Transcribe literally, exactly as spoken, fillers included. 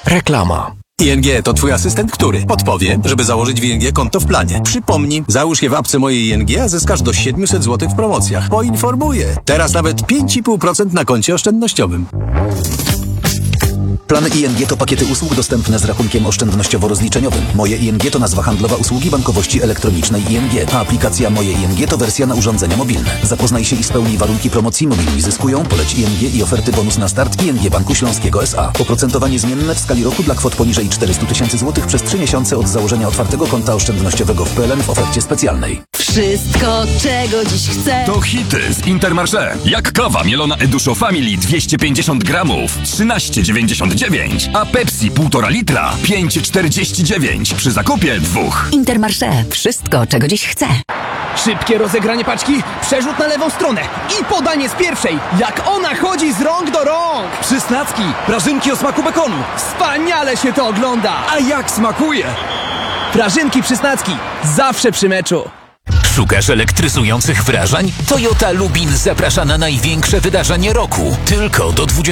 Reklama. I N G to twój asystent, który podpowie, żeby założyć w I N G konto w planie. Przypomnij, załóż je w apce Moje I N G, a zyskasz do siedemset złotych w promocjach. Poinformuję. Teraz nawet pięć i pół procent na koncie oszczędnościowym. Plany I N G to pakiety usług dostępne z rachunkiem oszczędnościowo-rozliczeniowym. Moje I N G to nazwa handlowa usługi bankowości elektronicznej I N G, a aplikacja Moje I N G to wersja na urządzenia mobilne. Zapoznaj się i spełnij warunki promocji. Mobilni zyskują, poleć I N G i oferty bonus na start I N G Banku Śląskiego S A. Oprocentowanie zmienne w skali roku dla kwot poniżej czterysta tysięcy złotych przez trzy miesiące od założenia otwartego konta oszczędnościowego w P L N w ofercie specjalnej. Wszystko, czego dziś chcę. To hity z Intermarché. Jak kawa mielona Eduszo Family dwieście pięćdziesiąt gramów, trzynaście dziewięćdziesiąt dziewięć, a Pepsi półtora litra, pięć czterdzieści dziewięć przy zakupie dwóch. Intermarché. Wszystko, czego dziś chcę. Szybkie rozegranie paczki, przerzut na lewą stronę i podanie z pierwszej, jak ona chodzi z rąk do rąk. Przysnacki, prażynki o smaku bekonu. Wspaniale się to ogląda. A jak smakuje? Prażynki Przysnacki, zawsze przy meczu. Szukasz elektryzujących wrażeń? Toyota Lubin zaprasza na największe wydarzenie roku. Tylko do dwudziestego